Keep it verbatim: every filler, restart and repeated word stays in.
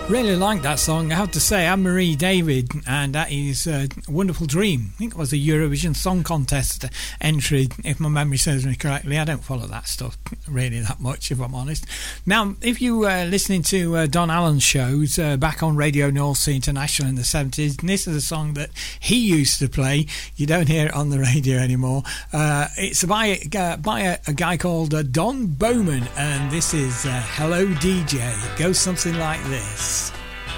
Really like that song, I have to say. Anne-Marie David, and that is uh, a Wonderful Dream. I think it was a Eurovision Song Contest entry, if my memory serves me correctly. I don't follow that stuff really that much, if I'm honest. Now, if you were uh, listening to uh, Don Allen's shows uh, back on Radio North Sea International in the seventies, and this is a song that he used to play. You don't hear it on the radio anymore. Uh, it's by, uh, by a, a guy called uh, Don Bowman, and this is uh, Hello D J. It goes something like this.